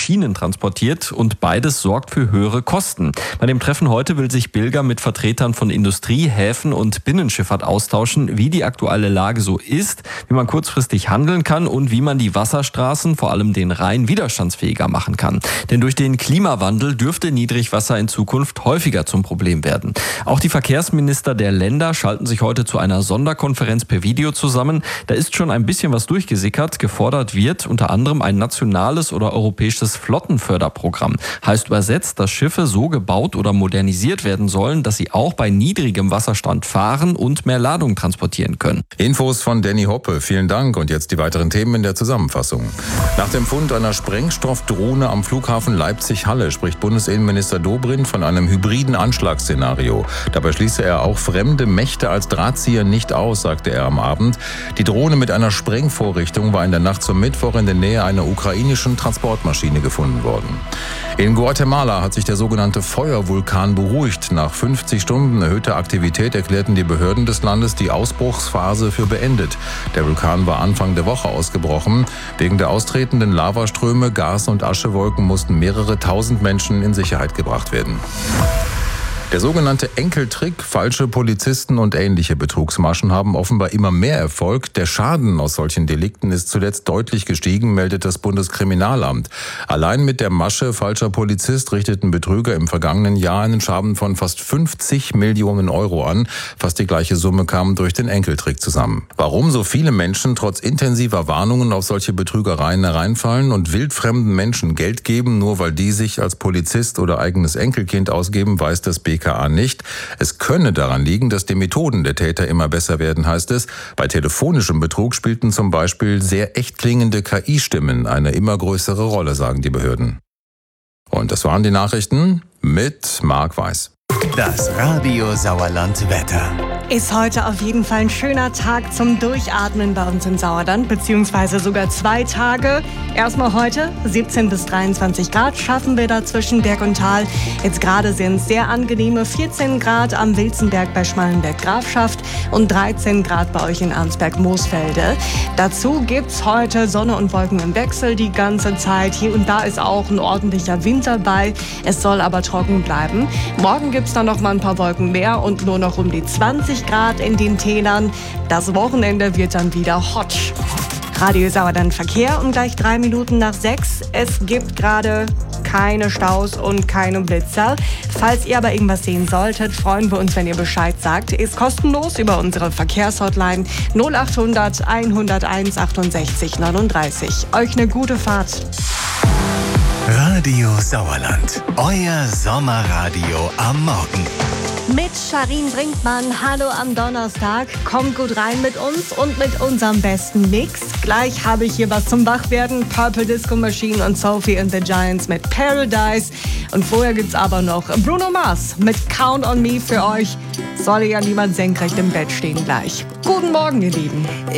Schienen transportiert und beides sorgt für höhere Kosten. Bei dem Treffen heute will sich Bilger mit Vertretern von Industrie, Häfen und Binnenschifffahrt austauschen, wie die aktuelle Lage so ist, wie man kurzfristig handeln kann und wie man die Wasserstraßen, vor allem den Rhein, widerstandsfähiger machen kann. Denn durch den Klimawandel dürfte Niedrigwasser in Zukunft häufiger zum Problem werden. Auch die Verkehrsminister der Länder schalten sich heute zu einer Sonderkonferenz per Video zusammen. Da ist schon ein bisschen was durchgesickert. Gefordert wird unter anderem ein nationales oder europäisches Flottenförderprogramm. Heißt übersetzt, dass Schiffe so gebaut oder modernisiert werden sollen, dass sie auch bei niedrigem Wasserstand fahren und mehr Ladung transportieren können. Infos von Danny Hoppe. Vielen Dank. Und jetzt die weiteren Themen in der Zusammenfassung. Nach dem Fund einer Sprengstoffdrohne am Flughafen Leipzig-Halle spricht Bundesinnenminister Dobrindt von einem hybriden Anschlagsszenario. Dabei schließe er auch fremde Mächte als Drahtzieher nicht aus, sagte er am Abend. Die Drohne mit einer Sprengvorrichtung war in der Nacht zum Mittwoch in der Nähe einer ukrainischen Transportmaschine gefunden worden. In Guatemala hat sich der sogenannte Feuervulkan beruhigt. Nach 50 Stunden erhöhter Aktivität erklärten die Behörden des Landes die Ausbruchsphase für beendet. Der Vulkan war Anfang der Woche ausgebrochen. Wegen der austretenden Lavaströme, Gas- und Aschewolken mussten mehrere tausend Menschen in Sicherheit gebracht werden. Der sogenannte Enkeltrick, falsche Polizisten und ähnliche Betrugsmaschen haben offenbar immer mehr Erfolg. Der Schaden aus solchen Delikten ist zuletzt deutlich gestiegen, meldet das Bundeskriminalamt. Allein mit der Masche falscher Polizist richteten Betrüger im vergangenen Jahr einen Schaden von fast 50 Millionen Euro an. Fast die gleiche Summe kam durch den Enkeltrick zusammen. Warum so viele Menschen trotz intensiver Warnungen auf solche Betrügereien hereinfallen und wildfremden Menschen Geld geben, nur weil die sich als Polizist oder eigenes Enkelkind ausgeben, weiß das BKA nicht. Es könne daran liegen, dass die Methoden der Täter immer besser werden, heißt es. Bei telefonischem Betrug spielten zum Beispiel sehr echt klingende KI-Stimmen eine immer größere Rolle, sagen die Behörden. Und das waren die Nachrichten mit Marc Weiß. Das Radio Sauerland Wetter. Ist heute auf jeden Fall ein schöner Tag zum Durchatmen bei uns im Sauerland, beziehungsweise sogar 2 Tage. Erstmal heute 17 bis 23 Grad schaffen wir da zwischen Berg und Tal. Jetzt gerade sind es sehr angenehme 14 Grad am Wilzenberg bei Schmallenberg-Grafschaft und 13 Grad bei euch in Arnsberg-Moosfelde. Dazu gibt's heute Sonne und Wolken im Wechsel die ganze Zeit. Hier und da ist auch ein ordentlicher Wind dabei. Es soll aber trocken bleiben. Morgen gibt's dann noch mal ein paar Wolken mehr und nur noch um die 20 Grad in den Tälern. Das Wochenende wird dann wieder hot. Radio Sauerland Verkehr um gleich 3 Minuten nach 6. Es gibt gerade keine Staus und keine Blitzer. Falls ihr aber irgendwas sehen solltet, freuen wir uns, wenn ihr Bescheid sagt. Ist kostenlos über unsere Verkehrshotline 0800 101 68 39. Euch eine gute Fahrt. Radio Sauerland, euer Sommerradio am Morgen. Mit Sharin Brinkmann, hallo am Donnerstag. Kommt gut rein mit uns und mit unserem besten Mix. Gleich habe ich hier was zum Wachwerden. Purple Disco Machine und Sophie and the Giants mit Paradise. Und vorher gibt's aber noch Bruno Mars mit Count on Me für euch. Soll ja niemand senkrecht im Bett stehen gleich. Guten Morgen, ihr Lieben.